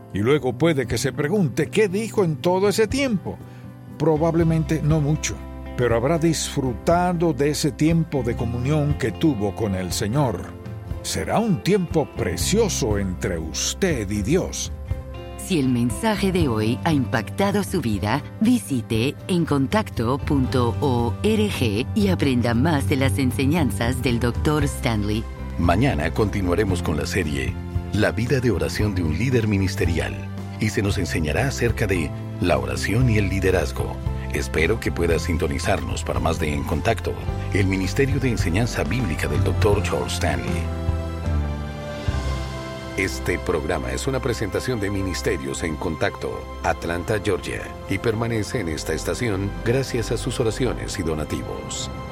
Y luego puede que se pregunte qué dijo en todo ese tiempo. Probablemente no mucho, pero habrá disfrutado de ese tiempo de comunión que tuvo con el Señor. Será un tiempo precioso entre usted y Dios. Si el mensaje de hoy ha impactado su vida, visite encontacto.org y aprenda más de las enseñanzas del Dr. Stanley. Mañana continuaremos con la serie La vida de oración de un líder ministerial y se nos enseñará acerca de la oración y el liderazgo. Espero que puedas sintonizarnos para más de En Contacto, el Ministerio de Enseñanza Bíblica del Dr. Charles Stanley. Este programa es una presentación de Ministerios en Contacto, Atlanta, Georgia, y permanece en esta estación gracias a sus oraciones y donativos.